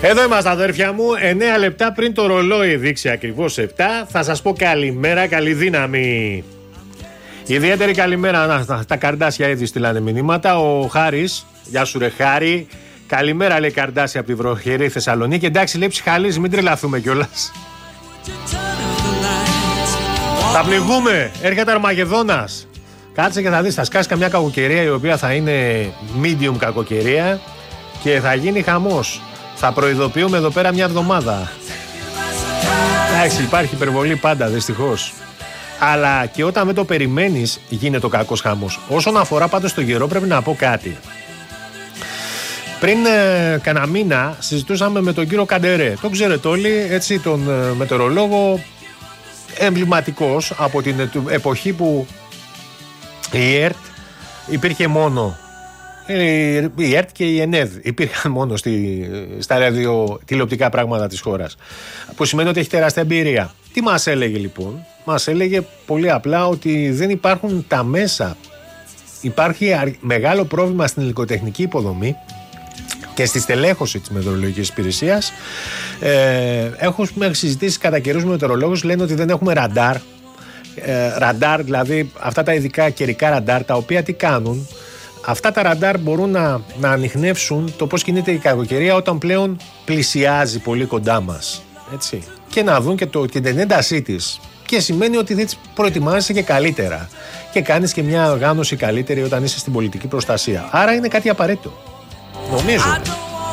Εδώ είμαστε, αδέρφια μου. 9 λεπτά πριν το ρολόι δείξει ακριβώς 7. Θα σας πω καλημέρα, καλή δύναμη. Ιδιαίτερη καλημέρα. Τα Καρντάσια ήδη στείλανε μηνύματα. Ο Χάρης, γεια σου ρε Χάρη. Καλημέρα, λέει Καρντάσια από τη βροχερή Θεσσαλονίκη. Εντάξει, λέει ψυχαλής, μην τρελαθούμε κιόλας. Θα πνιγούμε, έρχεται Αρμαγεδόνας. Κάτσε και θα δεις, θα σκάσει καμιά κακοκαιρία η οποία θα είναι medium κακοκαιρία και θα γίνει χαμός. Θα προειδοποιούμε εδώ πέρα μια εβδομάδα. Εντάξει, υπάρχει υπερβολή πάντα, δυστυχώς. Αλλά και όταν δεν το περιμένεις γίνεται ο κακός χαμός. Όσον αφορά πάντως το καιρό, πρέπει να πω κάτι. Πριν κανένα μήνα συζητούσαμε με τον κύριο Καντερέ. Το ξέρετε όλοι, έτσι, τον μετεωρολόγο εμβληματικός από την εποχή που η ΕΡΤ υπήρχε μόνο. Η ΕΡΤ και η ΕΝΕΔ υπήρχαν μόνο στα ραδιοτηλεοπτικά πράγματα της χώρας. Που σημαίνει ότι έχει τεράστια εμπειρία. Τι μας έλεγε λοιπόν? Μας έλεγε πολύ απλά ότι δεν υπάρχουν τα μέσα. Υπάρχει μεγάλο πρόβλημα στην υλικοτεχνική υποδομή και στη στελέχωση της μετεωρολογικής υπηρεσίας. Έχουμε συζητήσει κατά καιρούς με μετεωρολόγους, λένε ότι δεν έχουμε ραντάρ. Ραντάρ, δηλαδή αυτά τα ειδικά καιρικά ραντάρ, τα οποία τι κάνουν? Αυτά τα ραντάρ μπορούν να ανιχνεύσουν το πώς κινείται η κακοκαιρία όταν πλέον πλησιάζει πολύ κοντά μας. Έτσι. Και να δουν και την έντασή της. Και σημαίνει ότι δεν προετοιμάζεσαι και καλύτερα. Και κάνεις και μια οργάνωση καλύτερη όταν είσαι στην πολιτική προστασία. Άρα είναι κάτι απαραίτητο. Νομίζω.